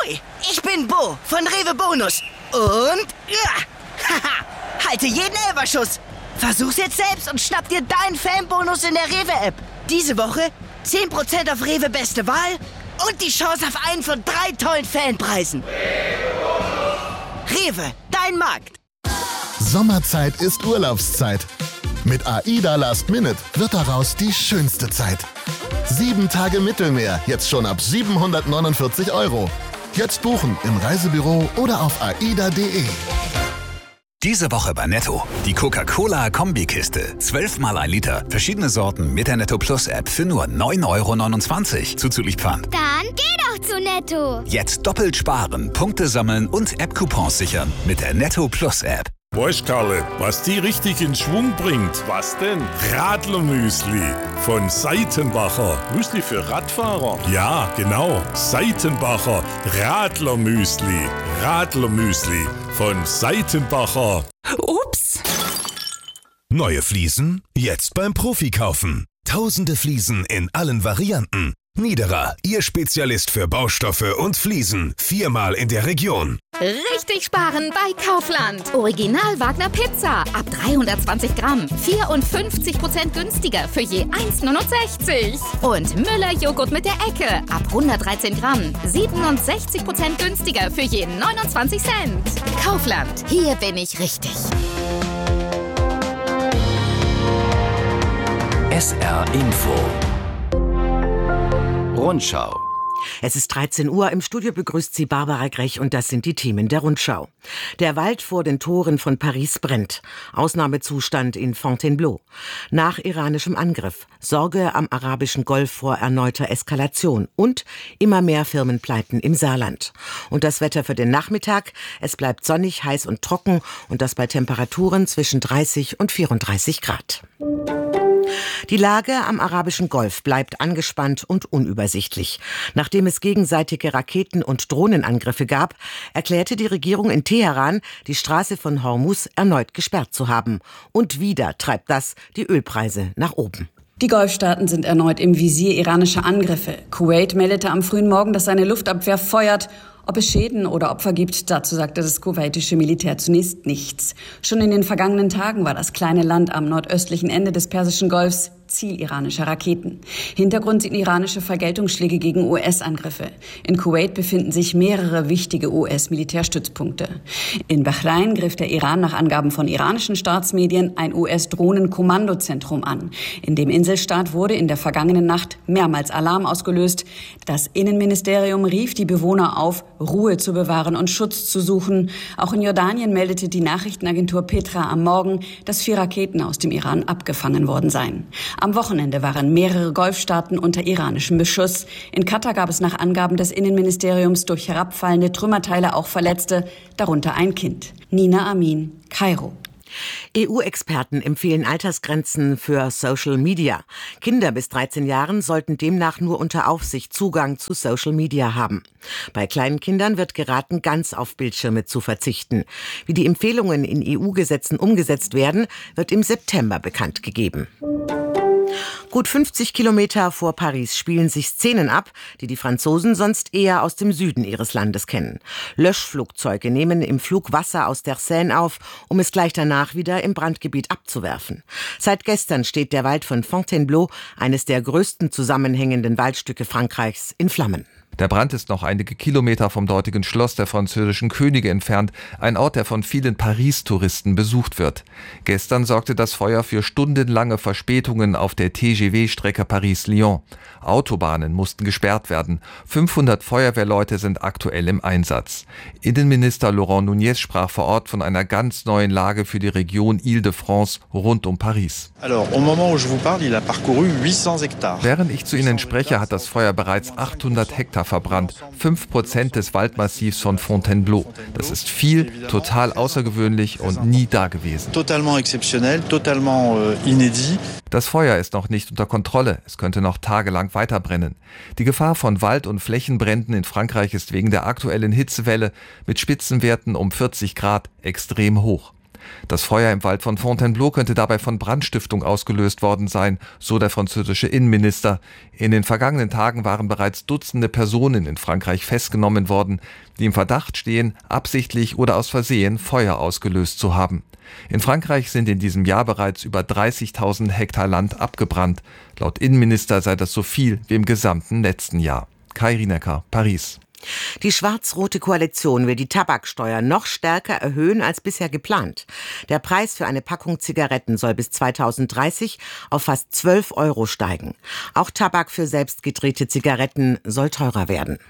Hi, ich bin Bo von Rewe Bonus. Und halte jeden Elferschuss. Versuch's jetzt selbst und schnapp dir deinen Fanbonus in der Rewe-App. Diese Woche 10% auf Rewe Beste Wahl und die Chance auf einen von 3 tollen Fanpreisen. Rewe, dein Markt. Sommerzeit ist Urlaubszeit. Mit AIDA Last Minute wird daraus die schönste Zeit. 7 Tage Mittelmeer, jetzt schon ab 749 €. Jetzt buchen im Reisebüro oder auf aida.de. Diese Woche bei Netto. Die Coca-Cola-Kombikiste. 12 mal 1 Liter. Verschiedene Sorten mit der Netto Plus App für nur 9,29 € zuzüglich Pfand. Dann geh doch zu Netto. Jetzt doppelt sparen, Punkte sammeln und App-Coupons sichern mit der Netto Plus App. Weißt, Karle, was die richtig in Schwung bringt? Was denn? Radlermüsli von Seitenbacher. Müsli für Radfahrer? Ja, genau. Seitenbacher Radlermüsli. Radlermüsli von Seitenbacher. Ups! Neue Fliesen? Jetzt beim Profi kaufen. Tausende Fliesen in allen Varianten. Niederer, Ihr Spezialist für Baustoffe und Fliesen. 4-mal in der Region. Richtig sparen bei Kaufland. Original Wagner Pizza. Ab 320 Gramm. 54% günstiger für je 1,69 €. Und Müller Joghurt mit der Ecke. Ab 113 Gramm. 67% günstiger für je 29 Cent. Kaufland. Hier bin ich richtig. SR Info. Rundschau. Es ist 13 Uhr, im Studio begrüßt Sie Barbara Grech und das sind die Themen der Rundschau. Der Wald vor den Toren von Paris brennt. Ausnahmezustand in Fontainebleau. Nach iranischem Angriff. Sorge am arabischen Golf vor erneuter Eskalation. Und immer mehr Firmenpleiten im Saarland. Und das Wetter für den Nachmittag. Es bleibt sonnig, heiß und trocken und das bei Temperaturen zwischen 30 und 34 Grad. Die Lage am arabischen Golf bleibt angespannt und unübersichtlich. Nachdem es gegenseitige Raketen- und Drohnenangriffe gab, erklärte die Regierung in Teheran, die Straße von Hormuz erneut gesperrt zu haben. Und wieder treibt das die Ölpreise nach oben. Die Golfstaaten sind erneut im Visier iranischer Angriffe. Kuwait meldete am frühen Morgen, dass seine Luftabwehr feuert. Ob es Schäden oder Opfer gibt, dazu sagte das kuwaitische Militär zunächst nichts. Schon in den vergangenen Tagen war das kleine Land am nordöstlichen Ende des Persischen Golfs Ziel iranischer Raketen. Hintergrund sind iranische Vergeltungsschläge gegen US-Angriffe. In Kuwait befinden sich mehrere wichtige US-Militärstützpunkte. In Bahrain griff der Iran nach Angaben von iranischen Staatsmedien ein US-Drohnen-Kommandozentrum an. In dem Inselstaat wurde in der vergangenen Nacht mehrmals Alarm ausgelöst. Das Innenministerium rief die Bewohner auf, Ruhe zu bewahren und Schutz zu suchen. Auch in Jordanien meldete die Nachrichtenagentur Petra am Morgen, dass 4 Raketen aus dem Iran abgefangen worden seien. Am Wochenende waren mehrere Golfstaaten unter iranischem Beschuss. In Katar gab es nach Angaben des Innenministeriums durch herabfallende Trümmerteile auch Verletzte, darunter ein Kind. Nina Amin, Kairo. EU-Experten empfehlen Altersgrenzen für Social Media. Kinder bis 13 Jahren sollten demnach nur unter Aufsicht Zugang zu Social Media haben. Bei kleinen Kindern wird geraten, ganz auf Bildschirme zu verzichten. Wie die Empfehlungen in EU-Gesetzen umgesetzt werden, wird im September bekannt gegeben. Gut 50 Kilometer vor Paris spielen sich Szenen ab, die die Franzosen sonst eher aus dem Süden ihres Landes kennen. Löschflugzeuge nehmen im Flug Wasser aus der Seine auf, um es gleich danach wieder im Brandgebiet abzuwerfen. Seit gestern steht der Wald von Fontainebleau, eines der größten zusammenhängenden Waldstücke Frankreichs, in Flammen. Der Brand ist noch einige Kilometer vom dortigen Schloss der französischen Könige entfernt, ein Ort, der von vielen Paris-Touristen besucht wird. Gestern sorgte das Feuer für stundenlange Verspätungen auf der TGV-Strecke Paris-Lyon. Autobahnen mussten gesperrt werden. 500 Feuerwehrleute sind aktuell im Einsatz. Innenminister Laurent Nunez sprach vor Ort von einer ganz neuen Lage für die Region Île-de-France rund um Paris. Während ich zu Ihnen spreche, hat das Feuer bereits 800 Hektar verbrannt, 5% des Waldmassivs von Fontainebleau. Das ist viel, total außergewöhnlich und nie dagewesen. Das Feuer ist noch nicht unter Kontrolle. Es könnte noch tagelang weiterbrennen. Die Gefahr von Wald- und Flächenbränden in Frankreich ist wegen der aktuellen Hitzewelle mit Spitzenwerten um 40 Grad extrem hoch. Das Feuer im Wald von Fontainebleau könnte dabei von Brandstiftung ausgelöst worden sein, so der französische Innenminister. In den vergangenen Tagen waren bereits Dutzende Personen in Frankreich festgenommen worden, die im Verdacht stehen, absichtlich oder aus Versehen Feuer ausgelöst zu haben. In Frankreich sind in diesem Jahr bereits über 30.000 Hektar Land abgebrannt. Laut Innenminister sei das so viel wie im gesamten letzten Jahr. Kai Rienecker, Paris. Die schwarz-rote Koalition will die Tabaksteuer noch stärker erhöhen als bisher geplant. Der Preis für eine Packung Zigaretten soll bis 2030 auf fast 12 € steigen. Auch Tabak für selbstgedrehte Zigaretten soll teurer werden.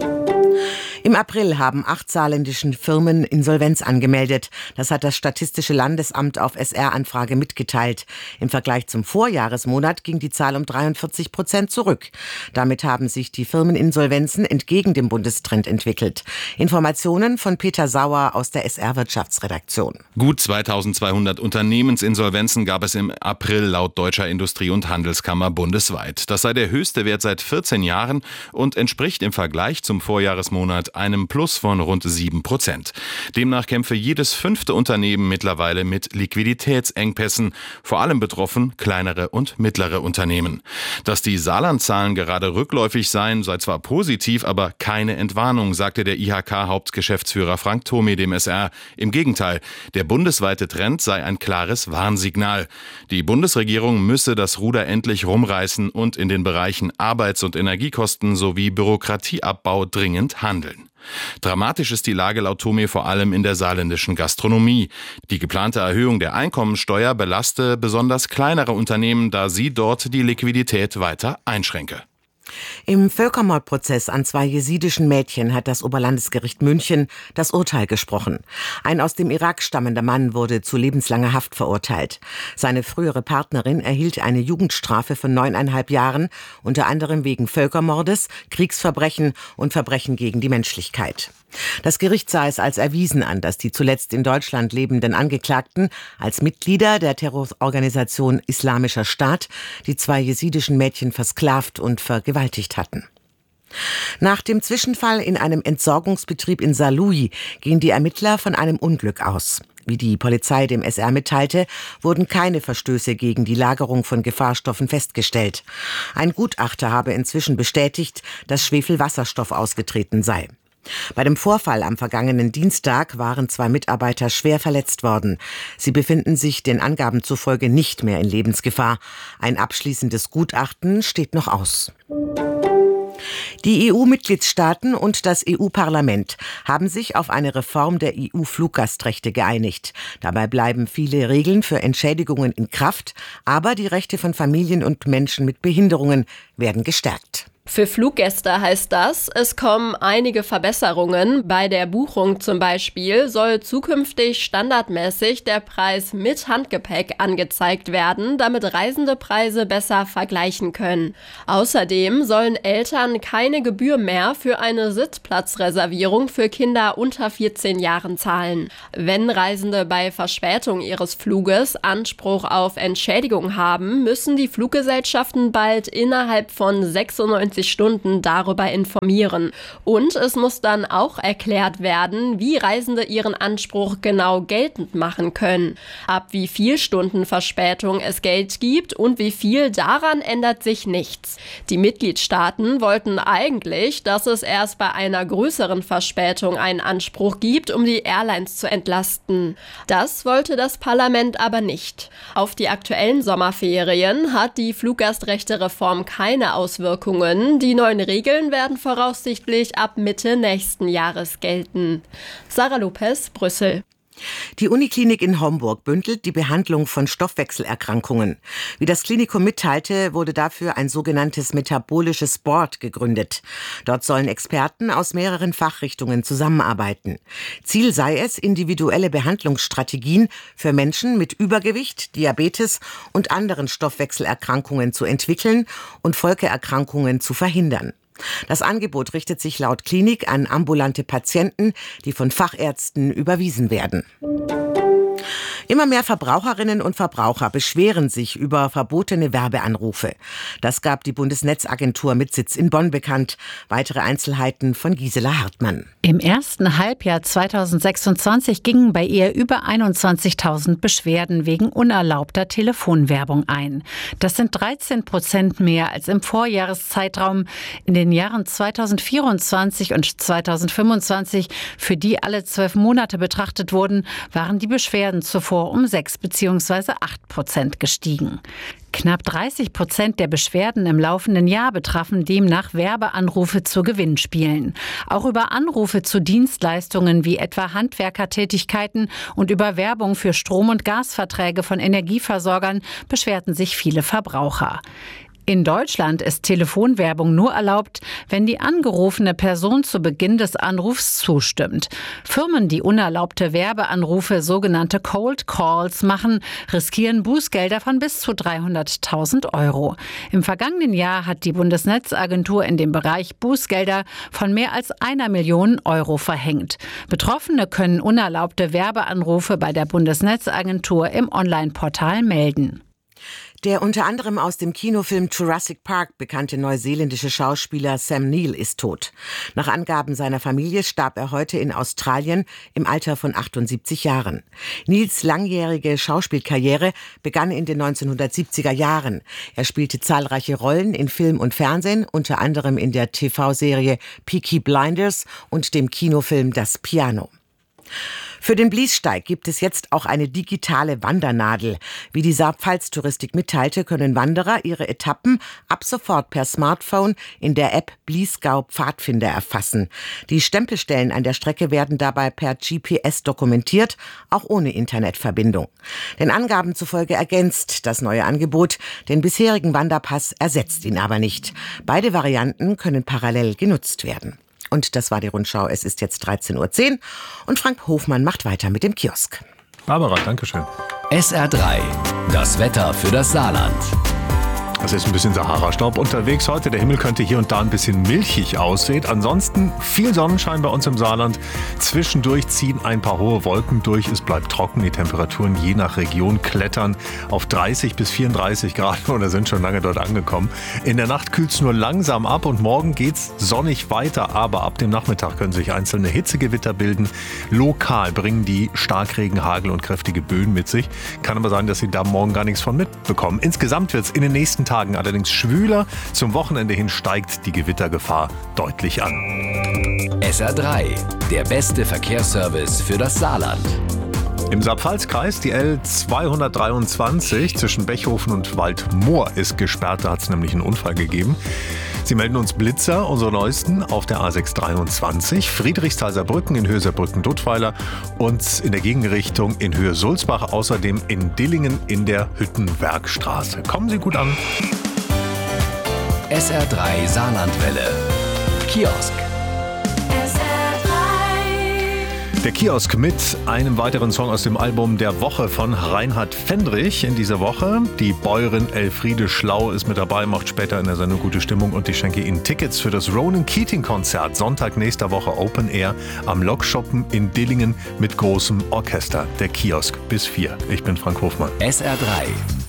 Im April haben 8 saarländischen Firmen Insolvenz angemeldet. Das hat das Statistische Landesamt auf SR-Anfrage mitgeteilt. Im Vergleich zum Vorjahresmonat ging die Zahl um 43% zurück. Damit haben sich die Firmeninsolvenzen entgegen dem Bundestrend entwickelt. Informationen von Peter Sauer aus der SR-Wirtschaftsredaktion. Gut 2200 Unternehmensinsolvenzen gab es im April laut Deutscher Industrie- und Handelskammer bundesweit. Das sei der höchste Wert seit 14 Jahren und entspricht im Vergleich zum Vorjahresmonat einem Plus von rund 7%. Demnach kämpfe jedes 5. Unternehmen mittlerweile mit Liquiditätsengpässen, vor allem betroffen kleinere und mittlere Unternehmen. Dass die Saarland-Zahlen gerade rückläufig seien, sei zwar positiv, aber keine Entwarnung, sagte der IHK-Hauptgeschäftsführer Frank Thome dem SR. Im Gegenteil, der bundesweite Trend sei ein klares Warnsignal. Die Bundesregierung müsse das Ruder endlich rumreißen und in den Bereichen Arbeits- und Energiekosten sowie Bürokratieabbau dringend handeln. Dramatisch ist die Lage laut Thome vor allem in der saarländischen Gastronomie. Die geplante Erhöhung der Einkommensteuer belaste besonders kleinere Unternehmen, da sie dort die Liquidität weiter einschränke. Im Völkermordprozess an 2 jesidischen Mädchen hat das Oberlandesgericht München das Urteil gesprochen. Ein aus dem Irak stammender Mann wurde zu lebenslanger Haft verurteilt. Seine frühere Partnerin erhielt eine Jugendstrafe von 9,5 Jahren, unter anderem wegen Völkermordes, Kriegsverbrechen und Verbrechen gegen die Menschlichkeit. Das Gericht sah es als erwiesen an, dass die zuletzt in Deutschland lebenden Angeklagten als Mitglieder der Terrororganisation Islamischer Staat die 2 jesidischen Mädchen versklavt und vergewaltigt hatten. Nach dem Zwischenfall in einem Entsorgungsbetrieb in Saarlouis gehen die Ermittler von einem Unglück aus. Wie die Polizei dem SR mitteilte, wurden keine Verstöße gegen die Lagerung von Gefahrstoffen festgestellt. Ein Gutachter habe inzwischen bestätigt, dass Schwefelwasserstoff ausgetreten sei. Bei dem Vorfall am vergangenen Dienstag waren 2 Mitarbeiter schwer verletzt worden. Sie befinden sich den Angaben zufolge nicht mehr in Lebensgefahr. Ein abschließendes Gutachten steht noch aus. Die EU-Mitgliedstaaten und das EU-Parlament haben sich auf eine Reform der EU-Fluggastrechte geeinigt. Dabei bleiben viele Regeln für Entschädigungen in Kraft, aber die Rechte von Familien und Menschen mit Behinderungen werden gestärkt. Für Fluggäste heißt das, es kommen einige Verbesserungen. Bei der Buchung zum Beispiel soll zukünftig standardmäßig der Preis mit Handgepäck angezeigt werden, damit Reisende Preise besser vergleichen können. Außerdem sollen Eltern keine Gebühr mehr für eine Sitzplatzreservierung für Kinder unter 14 Jahren zahlen. Wenn Reisende bei Verspätung ihres Fluges Anspruch auf Entschädigung haben, müssen die Fluggesellschaften bald innerhalb von 96 Stunden darüber informieren. Und es muss dann auch erklärt werden, wie Reisende ihren Anspruch genau geltend machen können. Ab wie viel Stunden Verspätung es Geld gibt und wie viel, daran ändert sich nichts. Die Mitgliedstaaten wollten eigentlich, dass es erst bei einer größeren Verspätung einen Anspruch gibt, um die Airlines zu entlasten. Das wollte das Parlament aber nicht. Auf die aktuellen Sommerferien hat die Fluggastrechtereform keine Auswirkungen. Die neuen Regeln werden voraussichtlich ab Mitte nächsten Jahres gelten. Sarah Lopez, Brüssel. Die Uniklinik in Homburg bündelt die Behandlung von Stoffwechselerkrankungen. Wie das Klinikum mitteilte, wurde dafür ein sogenanntes metabolisches Board gegründet. Dort sollen Experten aus mehreren Fachrichtungen zusammenarbeiten. Ziel sei es, individuelle Behandlungsstrategien für Menschen mit Übergewicht, Diabetes und anderen Stoffwechselerkrankungen zu entwickeln und Folgeerkrankungen zu verhindern. Das Angebot richtet sich laut Klinik an ambulante Patienten, die von Fachärzten überwiesen werden. Immer mehr Verbraucherinnen und Verbraucher beschweren sich über verbotene Werbeanrufe. Das gab die Bundesnetzagentur mit Sitz in Bonn bekannt. Weitere Einzelheiten von Gisela Hartmann. Im ersten Halbjahr 2026 gingen bei ihr über 21.000 Beschwerden wegen unerlaubter Telefonwerbung ein. Das sind 13% mehr als im Vorjahreszeitraum. In den Jahren 2024 und 2025, für die alle 12 Monate betrachtet wurden, waren die Beschwerden zuvor um 6 bzw. 8% gestiegen. Knapp 30% der Beschwerden im laufenden Jahr betrafen demnach Werbeanrufe zu Gewinnspielen. Auch über Anrufe zu Dienstleistungen wie etwa Handwerkertätigkeiten und über Werbung für Strom- und Gasverträge von Energieversorgern beschwerten sich viele Verbraucher. In Deutschland ist Telefonwerbung nur erlaubt, wenn die angerufene Person zu Beginn des Anrufs zustimmt. Firmen, die unerlaubte Werbeanrufe, sogenannte Cold Calls, machen, riskieren Bußgelder von bis zu 300.000 Euro. Im vergangenen Jahr hat die Bundesnetzagentur in dem Bereich Bußgelder von mehr als 1 Million Euro verhängt. Betroffene können unerlaubte Werbeanrufe bei der Bundesnetzagentur im Online-Portal melden. Der unter anderem aus dem Kinofilm Jurassic Park bekannte neuseeländische Schauspieler Sam Neill ist tot. Nach Angaben seiner Familie starb er heute in Australien im Alter von 78 Jahren. Neils langjährige Schauspielkarriere begann in den 1970er Jahren. Er spielte zahlreiche Rollen in Film und Fernsehen, unter anderem in der TV-Serie Peaky Blinders und dem Kinofilm Das Piano. Für den Bliessteig gibt es jetzt auch eine digitale Wandernadel. Wie die Saar-Pfalz-Touristik mitteilte, können Wanderer ihre Etappen ab sofort per Smartphone in der App Bliesgau Pfadfinder erfassen. Die Stempelstellen an der Strecke werden dabei per GPS dokumentiert, auch ohne Internetverbindung. Den Angaben zufolge ergänzt das neue Angebot den bisherigen Wanderpass, ersetzt ihn aber nicht. Beide Varianten können parallel genutzt werden. Und das war die Rundschau. Es ist jetzt 13.10 Uhr und Frank Hofmann macht weiter mit dem Kiosk. Barbara, danke schön. SR3, das Wetter für das Saarland. Es ist ein bisschen Sahara-Staub unterwegs heute. Der Himmel könnte hier und da ein bisschen milchig aussehen. Ansonsten viel Sonnenschein bei uns im Saarland. Zwischendurch ziehen ein paar hohe Wolken durch. Es bleibt trocken. Die Temperaturen je nach Region klettern auf 30 bis 34 Grad oder sind schon lange dort angekommen. In der Nacht kühlt es nur langsam ab und morgen geht's sonnig weiter. Aber ab dem Nachmittag können sich einzelne Hitzegewitter bilden. Lokal bringen die Starkregen, Hagel und kräftige Böen mit sich. Kann aber sein, dass Sie da morgen gar nichts von mitbekommen. Insgesamt wird es in den nächsten Tagen allerdings schwüler. Zum Wochenende hin steigt die Gewittergefahr deutlich an. SR3, der beste Verkehrsservice für das Saarland. Im Saar-Pfalz-Kreis die L223 zwischen Bechhofen und Waldmoor ist gesperrt. Da hat es nämlich einen Unfall gegeben. Sie melden uns Blitzer, unsere neuesten, auf der A623, Friedrichsthal-Saarbrücken in Höhe Saarbrücken-Duttweiler und in der Gegenrichtung in Höhe Sulzbach, außerdem in Dillingen in der Hüttenwerkstraße. Kommen Sie gut an. SR3 Saarlandwelle. Kiosk. Der Kiosk mit einem weiteren Song aus dem Album der Woche von Reinhard Fendrich in dieser Woche. Die Bäuerin Elfriede Schlau ist mit dabei, macht später in der Sendung gute Stimmung und ich schenke Ihnen Tickets für das Ronan Keating Konzert. Sonntag nächster Woche Open Air am Lokschuppen in Dillingen mit großem Orchester. Der Kiosk bis 4. Ich bin Frank Hofmann. SR3.